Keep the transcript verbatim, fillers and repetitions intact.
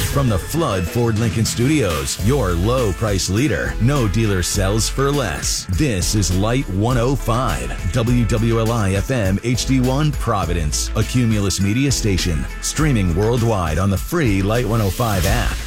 From the Flood Ford Lincoln Studios, your low price leader. No dealer sells for less. This is Light one oh five, W W L I F M H D one Providence, a Cumulus Media station. Streaming worldwide on the free Light one oh five app.